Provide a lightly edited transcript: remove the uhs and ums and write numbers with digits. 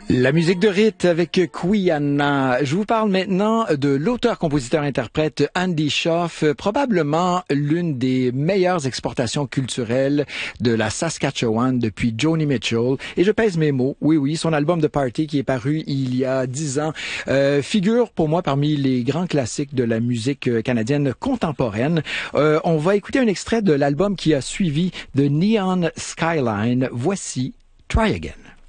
La musique de rite avec Quiana. Je vous parle maintenant de l'auteur-compositeur-interprète Andy Shauf, probablement l'une des meilleures exportations culturelles de la Saskatchewan depuis Joni Mitchell. Et je pèse mes mots. Oui, son album de Party qui est paru il y a 10 ans figure pour moi parmi les grands classiques de la musique canadienne contemporaine. On va écouter un extrait de l'album qui a suivi de Neon Skyline. Voici Try Again.